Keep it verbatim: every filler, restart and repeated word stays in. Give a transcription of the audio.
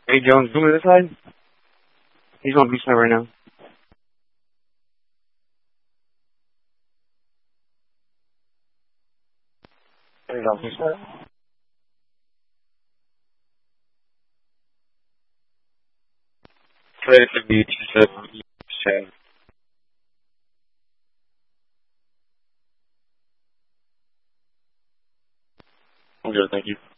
Hey, Jones, go to this side. He's on beach side right now. He's on beach side. Play the beach, he said. I'm good, thank you.